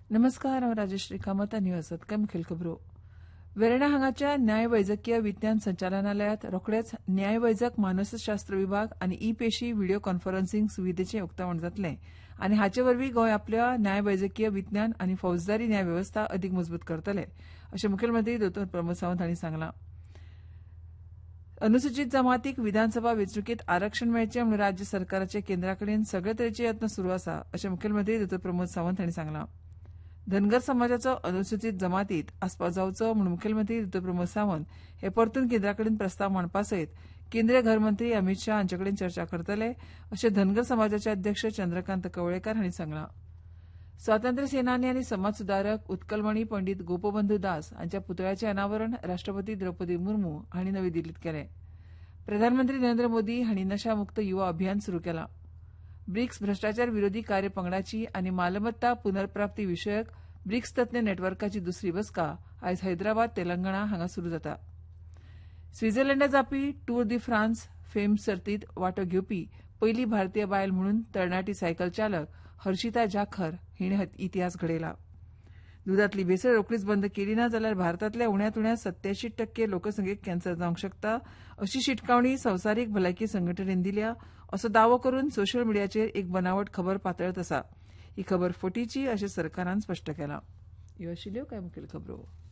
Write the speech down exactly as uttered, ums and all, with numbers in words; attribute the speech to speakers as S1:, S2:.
S1: नमस्कार, हांव राजश्री कामत आनी आसात काय मुखेल खबरो. वेर्णा हांगाच्या न्याय वैजकीय विज्ञान संचालनालयांत रोखडेच न्याय वैजक मानसशास्त्र विभाग आनी ई पेशी व्हिडिओ कॉन्फरन्सिंग सुविधेचें उक्तावण जातलें आनी हाचे वरवीं गोंय आपल्या न्याय वैजकीय विज्ञान आनी फौजदारी न्याय वेवस्था अदीक मजबूत करतले अशें मुखेलमंत्री दोतोर प्रमोद सावंत हांणी सांगलां. अनुसूचित जमातीक विधानसभा वेंचणुकेंत आरक्षण मेळचें म्हूण राज्य सरकाराचे केंद्रा कडेन सगळे तरेचे यत्न सुरू आसा अशें मुखेलमंत्री दोतोर प्रमोद सावंत हांणी सांगलां. धनगर समाजाचो अनुसूचित जमातीत आस्पाव जावचो म्हूण मुखेलमंत्री दोतोर प्रमोद सावंत हे परतून केंद्रा कडेन प्रस्ताव मांडपा सयत केंद्रीय घरमंत्री अमित शाह हांचे कडेन चर्चा करतले अशें धनगर समाजाचे अध्यक्ष चंद्रकांत कवळेकार हांणी सांगलां. स्वातंत्र्य सेनानी आनी समाज सुदारक उत्कलमणी पंडीत गोपबंधू दास हांच्या पुतळ्याचें अनावरण राष्ट्रपती द्रौपदी मुर्मू हांणी नवी दिल्लींत केलें. प्रधानमंत्री नरेंद्र मोदी हांणी नशा मुक्त युवा अभियान सुरू केलां. ब्रिक्स भ्रष्टाचार विरोधी कार्यपंगडाची आनी मालमत्ता पुनर्प्राप्ती विशयक ब्रिक्स तज्ञ नेटवर्काची दुसरी बसका आयज हैदराबाद तेलंगणा हांगा सुरू जाता. स्वित्झर्लंडात जावपी टूर दी फ्रांस फेम सर्तींत वांटो घेवपी पयली भारतीय बायल म्हणून तरणाटी सायकल चालक हर्षिता जाखर हिणें इतिहास घडयला. दुदांतली भेसळ रोखडीच बंद केली ना जाल्यार भारतांतल्या उण्यांत उण्या सत्यायशीं टक्के लोकसंख्येक कॅन्सर जावंक शकता अशी शिटकावणी संवसारीक भलायकी संघटनेन दिल्या असो दावो करून सोशल मिडियाचेर एक बनावट खबर पातळत आसा. ही खबर फटीची अशें सरकारान स्पश्ट केलां. ह्यो आशिल्ल्यो कांय मुखेल खबरो.